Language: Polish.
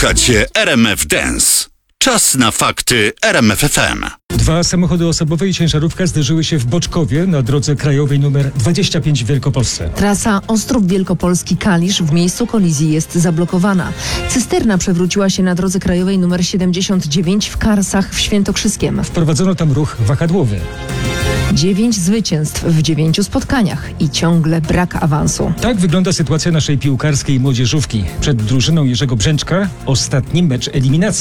Słuchacie RMF Dance. Czas na fakty RMF FM. 2 samochody osobowe i ciężarówka zderzyły się w Boczkowie na drodze krajowej nr 25 w Wielkopolsce. Trasa Ostrów Wielkopolski-Kalisz w miejscu kolizji jest zablokowana. Cysterna przewróciła się na drodze krajowej nr 79 w Karsach w Świętokrzyskiem. Wprowadzono tam ruch wahadłowy. 9 zwycięstw w 9 spotkaniach i ciągle brak awansu. Tak wygląda sytuacja naszej piłkarskiej młodzieżówki. Przed drużyną Jerzego Brzęczka ostatni mecz eliminacji.